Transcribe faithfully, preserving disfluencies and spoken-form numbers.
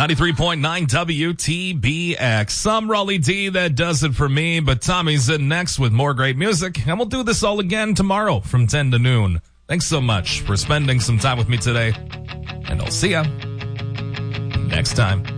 ninety-three point nine W T B X. Some Raleigh D, that does it for me, but Tommy's in next with more great music, and we'll do this all again tomorrow from ten to noon. Thanks so much for spending some time with me today, and I'll see ya next time.